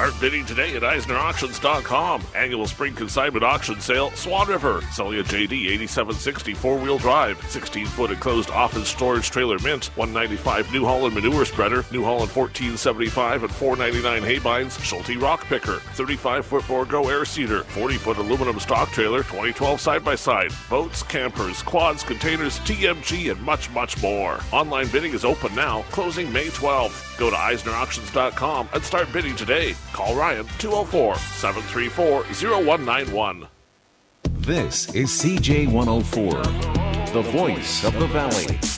Start bidding today at EisnerAuctions.com. Annual spring consignment auction sale, Swan River. Selling a JD 8760 four-wheel drive, 16-foot enclosed office storage trailer mint, $195 New Holland manure spreader, New Holland 1475 and $499 hay binds, Schulte rock picker, 35-foot Borgo air seeder, 40-foot aluminum stock trailer, 2012 side-by-side, boats, campers, quads, containers, TMG, and much, much more. Online bidding is open now, closing May 12th. Go to EisnerAuctions.com and start bidding today. Call Ryan 204-734-0191. This is CJ104, the voice of the valley.